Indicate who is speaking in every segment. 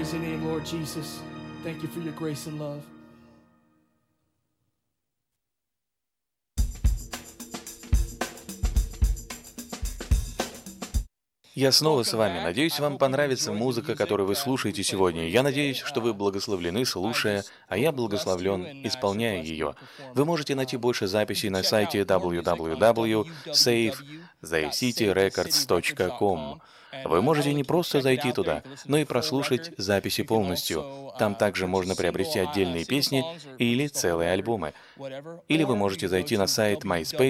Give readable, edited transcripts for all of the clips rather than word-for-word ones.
Speaker 1: praise your name, Lord Jesus. Thank you for your grace and love.
Speaker 2: Я снова с вами. Надеюсь, вам понравится музыка, которую вы слушаете сегодня. Я надеюсь, что вы благословлены, слушая, а я благословлен, исполняя ее. Вы можете найти больше записей на сайте www.savecityrecords.com. Вы можете не просто зайти туда, но и прослушать записи полностью. Там также можно приобрести отдельные песни или целые альбомы. Или вы можете зайти на сайт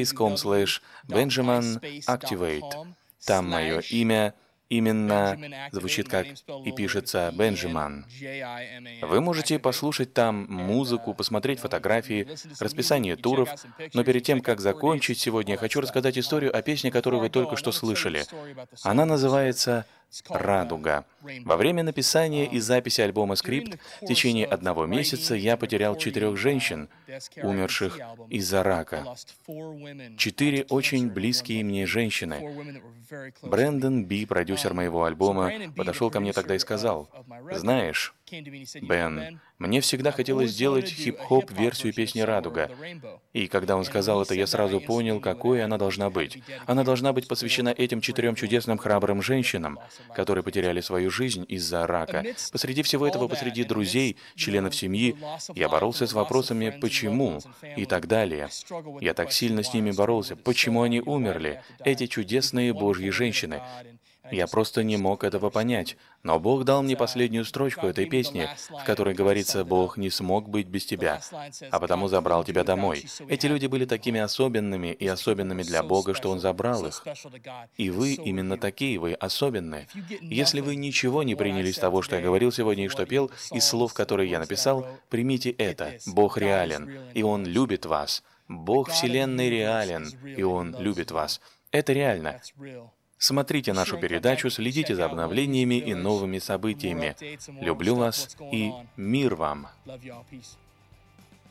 Speaker 2: myspace.com/benjaminactivate. Там мое имя именно звучит как и пишется Бенджамин. Вы можете послушать там музыку, посмотреть фотографии, расписание туров, но перед тем, как закончить сегодня, я хочу рассказать историю о песне, которую вы только что слышали. Она называется «Радуга». Во время написания и записи альбома «Скрипт» в течение 1 месяца я потерял 4 женщин, умерших из-за рака. 4 очень близкие мне женщины. Брэндон Би, продюсер моего альбома, подошел ко мне тогда и сказал: «Знаешь, Бен, мне всегда хотелось сделать хип-хоп версию песни «Радуга». И когда он сказал это, я сразу понял, какой она должна быть. Она должна быть посвящена этим 4 чудесным храбрым женщинам, которые потеряли свою жизнь из-за рака. Посреди всего этого, посреди друзей, членов семьи, я боролся с вопросами «почему?» и так далее. Я так сильно с ними боролся. Почему они умерли? Эти чудесные Божьи женщины. Я просто не мог этого понять. Но Бог дал мне последнюю строчку этой песни, в которой говорится: «Бог не смог быть без тебя, а потому забрал тебя домой». Эти люди были такими особенными и особенными для Бога, что Он забрал их. И вы именно такие, вы особенные. Если вы ничего не приняли из того, что я говорил сегодня и что пел, из слов, которые я написал, примите это. Бог реален, и Он любит вас. Бог Вселенной реален, и Он любит вас. Это реально. Смотрите нашу передачу, следите за обновлениями и новыми событиями. Люблю вас и мир вам.